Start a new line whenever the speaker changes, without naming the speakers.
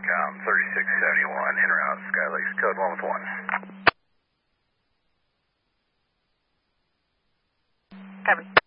Intercom 3671, in route, Sky Lakes, code 1 with 1.
Copy.